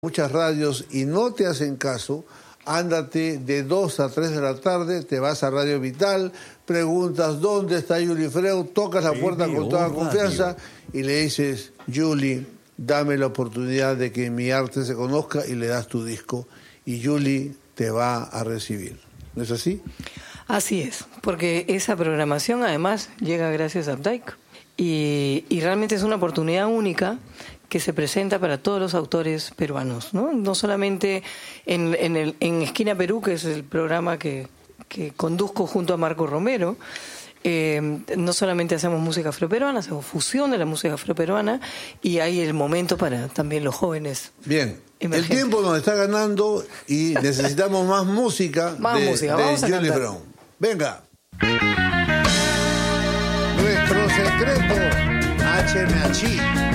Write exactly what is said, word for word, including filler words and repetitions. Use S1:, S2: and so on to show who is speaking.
S1: muchas radios y no te hacen caso, ándate de dos a tres de la tarde, te vas a Radio Vital, preguntas dónde está Yuli Freud, tocas la puerta con toda confianza y le dices, Yuli, dame la oportunidad de que mi arte se conozca, y le das tu disco y Yuli te va a recibir. ¿No es así?
S2: Así es, porque esa programación además llega gracias a Updike y, y realmente es una oportunidad única que se presenta para todos los autores peruanos, ¿no? No solamente en, en, el, en Esquina Perú, que es el programa que, que conduzco junto a Marco Romero. Eh, no solamente hacemos música afroperuana, hacemos fusión de la música afroperuana y hay el momento para también los jóvenes.
S1: Bien, el tiempo nos está ganando y necesitamos más música
S2: más
S1: de,
S2: música.
S1: de
S2: Vamos a
S1: Yuli
S2: cantar.
S1: Freud. Venga. Nuestro secreto H M H.